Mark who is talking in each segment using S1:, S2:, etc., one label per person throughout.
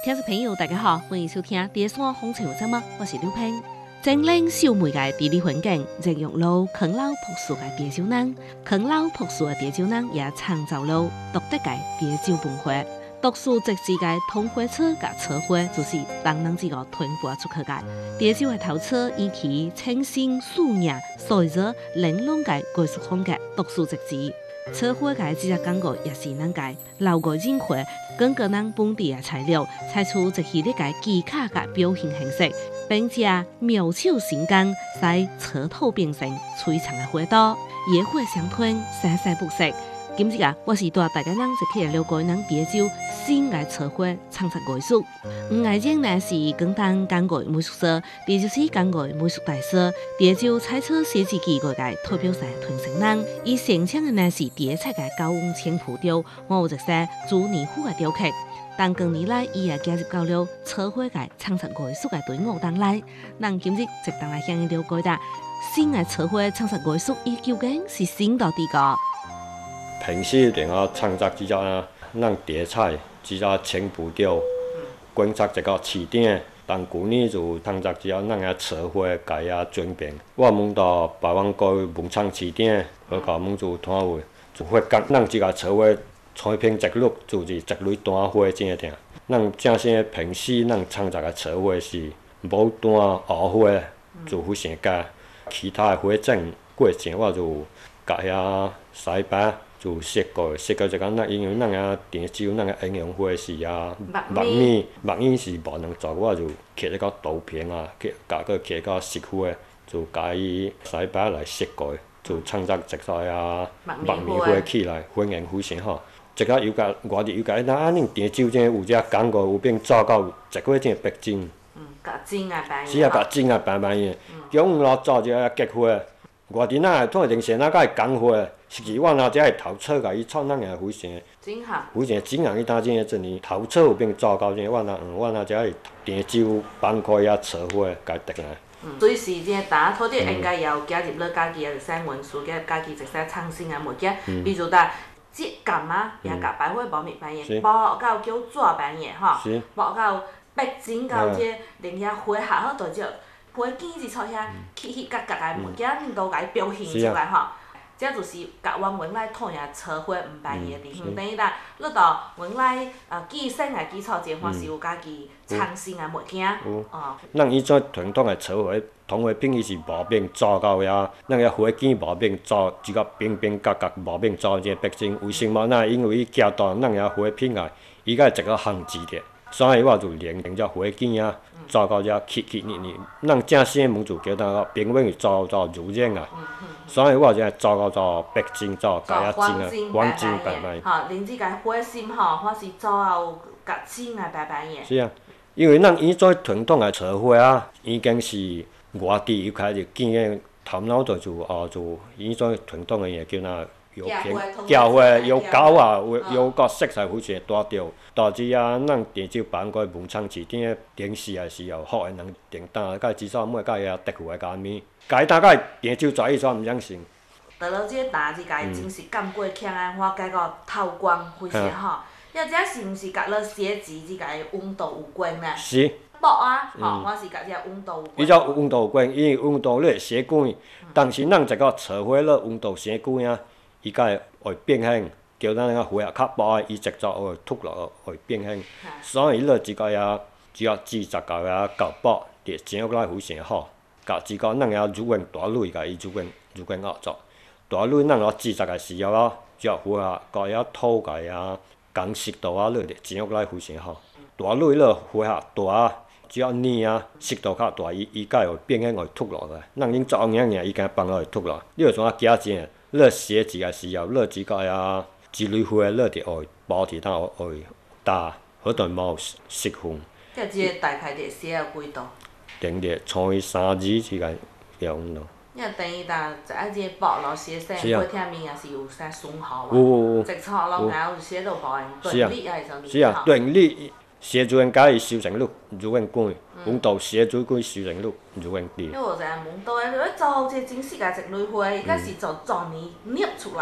S1: 听众朋友，大家好，欢迎收听《第三风潮节目》，我是刘平。整理小梅的地理环境，日用路啃老朴素的地酒人，啃老朴素的地酒人也创造了独特的地酒文化。独树一帜的通花车甲车花，就是人人这个传播出去的。地酒的头车以其清新素雅、细致玲珑的艺术风格独树一帜。车花的这只感觉也是咱个老个人花，根据咱本地的材料，采出一系列的技巧的表现形式，并且妙手神工，使车头变成璀璨的花朵，野花相吞，闪闪不息。今日我是带大家人一起来了解咱地酒新的车花创作艺术。外景呢是广东港艺美术社，这就是港艺美术大师。地酒采取设计技艺的代表是传承人，伊擅长的呢是地菜的高温青葡雕，我有一些朱泥虎的雕刻。但近年来，伊也加入到了车花的创作艺术的队伍当中。咱今日就当来向伊了解的新的车花创作艺术，伊究竟是新到底个？
S2: 平时定我创作只只咱地菜，只只青葡雕，观察一个市顶。但旧年就创作只咱个车花改啊转变。我问到台湾各文创市顶，好甲问做摊位，就发觉咱即个车花采平一律就是一类单花正定。咱正式平时咱创作个车花是无单黑花，就非常假。其他的花种过程我就甲遐西白。就设过一个咱因为咱个地酒，咱个营养花是木米是无能做，我就刻一个豆片啊，加个刻个石花，就加伊西白来设过，就创作一个木米花起来，反应非常好。一个油价外地油价，咱恁地酒这有只港有变做到一个这白金。
S3: 甲金啊白
S2: 是啊，甲金啊白白的，中午咯做一个菊花。外地咱通常时咱甲伊讲话，实际我若只会头册甲伊创，咱也非常真行伊当真真哩头册有变做到这，我若只会地酒板块遐车花甲伊得来。
S3: 所以是这打土地应该也有加入了家己的一些元素，加入家己一些创新的物件，比如呾质感啊，也甲白花无密版的，包到叫纸版的吼，包到白金到这连遐花下好大只。花茎一撮遐起起角角的物件，恁都甲伊表现出来吼。这就是甲原来讨厌车花毋捌伊的地方。等于呾，你到原来寄生的基础这块是有家己创新的物件。
S2: 咱以前传统的车花，通花品伊是无变做到遐，咱个花茎无变做，只个边边角角无变做这白金。为什么？那因为伊夹到咱个花品啊，伊个一个限制着。所以我就连只花茎啊，做到遮起起腻腻。咱正式的物就叫它平面是做如染啊。所以我就做到白金，做加遐金啊，黄金白白。
S3: 吼，连即个花心吼，或是做到甲金啊白白的。
S2: 是啊，因为咱以前传统的车花啊，已经是外地又开始见个头脑就以前传统的也叫那。有片交花有高啊，有个色彩非常大调。导致啊，咱地酒办个文创市顶电视也是有好个人订单，甲至少每甲伊特富个家面，甲伊打甲伊地酒绝伊煞毋相信。
S3: 到了这打是甲伊真是干过强个，我感觉透光非常好。要这是毋是甲了鞋子即个温度有关呢？
S2: 是。
S3: 薄啊，吼，我是甲这温度有关。
S2: 伊只温度有关，因为温度你会生滚，但是咱一个车花了温度生滚啊。伊才会变形，叫咱个花啊较薄，伊直接会脱落会变形。所以伊落一个只要40个啊够薄，就整起来非常好。甲一个咱个乳源大蕊，甲伊乳源合作。大蕊咱个40个时候啊，只要花啊，甲遐土甲遐讲湿度啊，落就整起来非常好。大蕊落花啊大啊，只要黏啊，湿度较大，伊才会变形会脱落来。咱恁做硬硬，伊敢放落会脱落。你有怎加钱？落鞋子个时候，落一个一蕊花，落就会包伫当会打，好在无失分。
S3: 这即个大概得写了几度？
S2: 定着除以3字即个用咯。
S3: 你等于呾一下即个薄咯，写生过忝面也是有啥损耗啊？
S2: 有。
S3: 直撮咯，然后写到薄的断裂还是啥物？
S2: 是啊，断裂。写主人甲伊收成率如愿滚，温度写主滚收成率如愿低。
S3: 你有一个问到诶，你做这真实个一蕊花，伊敢是做泥捏出来，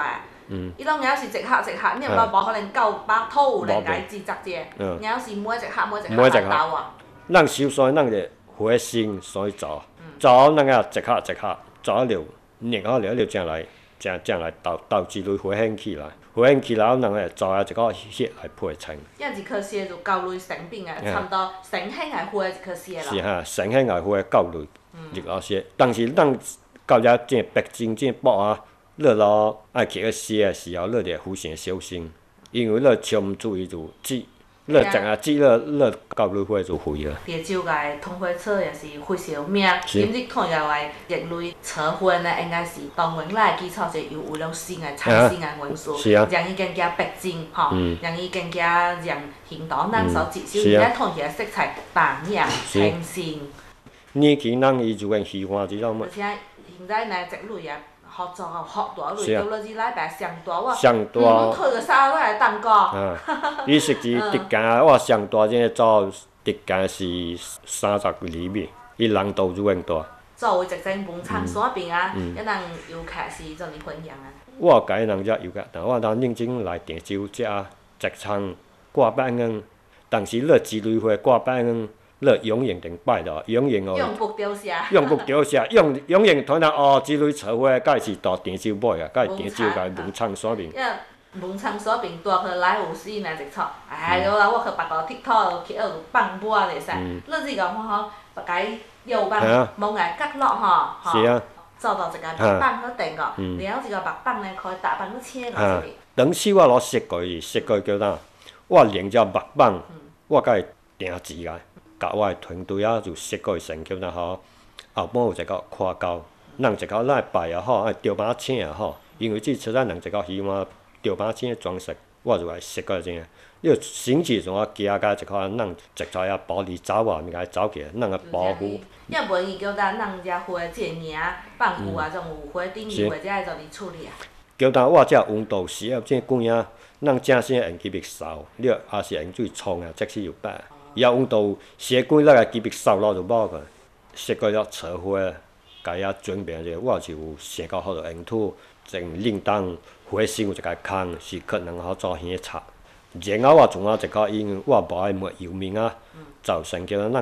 S3: 伊拢硬是一盒，你毋无可能9把土有人家制作者，硬是每一盒来斗啊。
S2: 咱收山，咱就花心所以做，做咱啊一盒，做了热好了，才来斗一类花兴起来。花兴起来，咱个做啊一个血来配称。
S3: 一颗丝就9类成品啊，差不多成型的花一颗丝咯。
S2: 是哈，成型的花9类，一个丝。但是咱到遮正白真正薄啊，你咯爱去个洗的时候，你着非常小心，因为你超毋注意就籽。你食啊籽，你9类花就废啊。
S3: 潮州个通花草也是非常有名，今日看到个各类草花呢，应该是当文来基础上有为了新的创新的元素，让伊更加白净吼，让伊更加让形状咱所接受，而且看起来色彩淡雅清新。
S2: 年轻人伊就用喜欢即种物。
S3: 而且现在呢，这类啊。好做哦，好大类，到了日礼拜上大我，
S2: 上大，
S3: 摕个衫落来当高。
S2: 伊实际直径我上大这个做直径是30厘米，伊人度就用大。
S3: 作为一间文创山边啊，一人游客是做哩分享啊。
S2: 我甲伊人遮游客，但我当认真来潮州食食餐挂板圆，但是你一类花挂板圆。你永远顶摆着，永远哦。
S3: 用不丢下。
S2: 用不丢下，永远突然哦，即类草花，甲是大潮州买啊，甲是潮州甲文创山面。
S3: 文创山边带去来有时来一撮，我去别个佚佗，去学放抹会使。你这个看吼，别个右放某个角落吼，
S2: 是啊。
S3: 做到一个白板去订个，然后一个白板呢，可以大板去切个。
S2: 当时我攞设计叫呾，我连只白板，我甲伊定字个。甲我的团队啊，就设计成叫呾吼，后半有一个看高，咱一个咱摆也好，爱吊板请也好，因为即出咱人一个希望吊板请的装饰，我就来设计这。你形制上啊加一个咱一材啊玻璃走啊，物甲走起来，咱个保护。
S3: 要袂伊叫咱遮花即个名放有啊，种有花顶有或者爱做哩处理啊。
S2: 叫呾我遮温度时啊，即管啊，咱正式用机密扫，你也是用水冲啊，即使有摆。伊啊温度蛇管咱个机密扫了就无个，设计了草花，家己准备者，我就有想到好着用土，种铃铛花心有一个空，是可能好做耳插。然后我从一个因为我无爱抹油面啊，造成叫咱